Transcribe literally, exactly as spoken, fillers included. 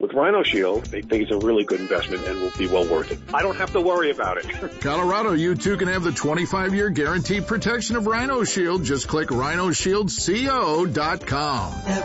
With Rhino Shield, they think it's a really good investment and will be well worth it. I don't have to worry about it. Colorado, you too can have the twenty-five year guaranteed protection of Rhino Shield. Just click rhino shield co dot com.